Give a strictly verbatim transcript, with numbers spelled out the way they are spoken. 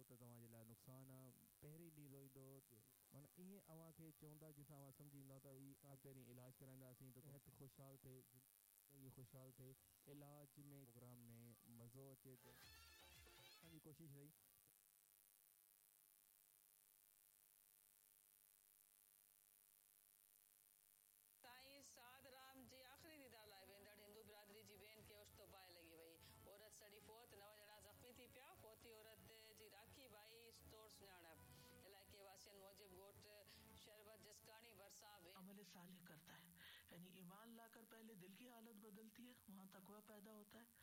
त तव्हांजे लाइ नुक़सान आहे। पहिरीं ॾींहुं रोईंदो माना ईअं अव्हांखे चवंदा जिसां अव्हां सम्झी वेंदा त ई पहिरीं इलाजु कराईंदासीं त सिहत ख़ुशहाल थिए, ज़िंदगी ख़ुशहाल थिए। इलाज में प्रोग्राम में मज़ो अचे थो। असांजी कोशिशि रही साईं साद राम जी आख़िरी दीदार लाइ वेंदड़ हिंदू बिरादरी जी भेन खे ओचितो बाहि लॻी वई। औरत सड़ी फौत, नव ॼणा ज़ख़्मी थी पिया। फौती औरत जी राखी बाई तौर सुञाणप। इलाइक़े वासियनि मूजिब ॻोठ शरबत जसकाणी भरसां अमल सालिह करता है, यानी ईमान लाकर पहले दिल की हालत बदलती है, वहाँ तकवा पैदा होता है,